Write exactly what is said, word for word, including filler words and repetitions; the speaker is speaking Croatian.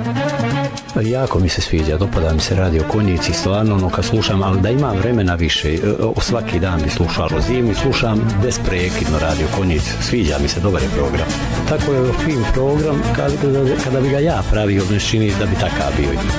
Jako mi se sviđa, dopada mi se Radio Konjici, stvarno ono kad slušam, ali da imam vremena više, svaki dan bi slušao zimi, slušam besprekidno Radio Konjici, sviđa mi se, dobar je program. Tako je fin program, kada, kada bi ga ja pravio, ne čini da bi takav bio.